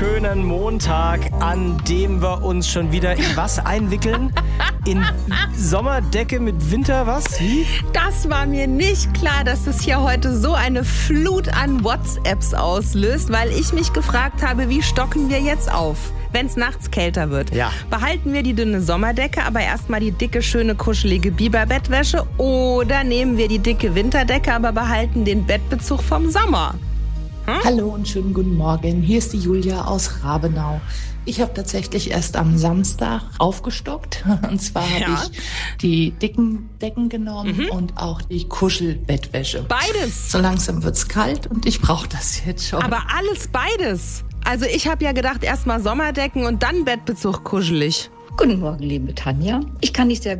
wunderschönen Montag, an dem wir uns schon wieder in was einwickeln? In Sommerdecke mit Winter, was? Wie? Das war mir nicht klar, dass das hier heute so eine Flut an WhatsApps auslöst, weil ich mich gefragt habe, wie stocken wir jetzt auf, wenn es nachts kälter wird? Ja. Behalten wir die dünne Sommerdecke, aber erstmal die dicke, schöne, kuschelige Biberbettwäsche, oder nehmen wir die dicke Winterdecke, aber behalten den Bettbezug vom Sommer? Hallo und schönen guten Morgen. Hier ist die Julia aus Rabenau. Ich habe tatsächlich erst am Samstag aufgestockt. Und zwar habe ich die dicken Decken genommen und auch die Kuschelbettwäsche. Beides? So langsam wird's kalt und ich brauche das jetzt schon. Aber alles beides? Also ich habe ja gedacht, erstmal Sommerdecken und dann Bettbezug kuschelig. Guten Morgen, liebe Tanja. Ich kann dich sehr